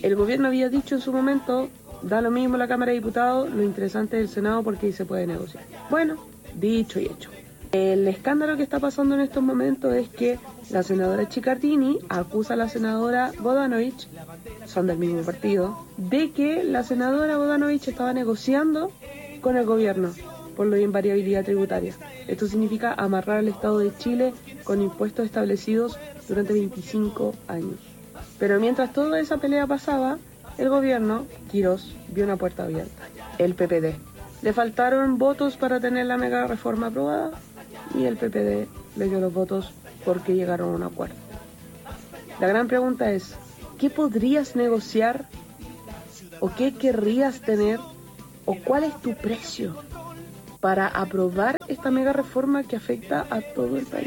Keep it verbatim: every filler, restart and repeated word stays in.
El gobierno había dicho en su momento, da lo mismo la Cámara de Diputados, lo interesante es el Senado porque ahí se puede negociar. Bueno, dicho y hecho. El escándalo que está pasando en estos momentos es que la senadora Chicartini acusa a la senadora Bodanovich, son del mismo partido, de que la senadora Bodanovich estaba negociando con el gobierno por la invariabilidad tributaria. Esto significa amarrar al Estado de Chile con impuestos establecidos durante veinticinco años. Pero mientras toda esa pelea pasaba, el gobierno, Quirós, vio una puerta abierta. El P P D. Le faltaron votos para tener la mega reforma aprobada y el P P D le dio los votos porque llegaron a un acuerdo. La gran pregunta es, ¿qué podrías negociar o qué querrías tener o cuál es tu precio para aprobar esta mega reforma que afecta a todo el país?